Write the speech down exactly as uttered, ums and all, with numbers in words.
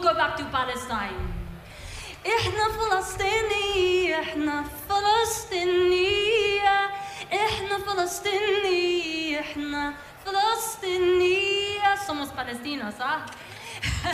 go back to Palestine. إحنا فلسطينية إحنا فلسطينية إحنا فلسطينية إحنا فلسطينية. Somos Palestinos, ¿ah?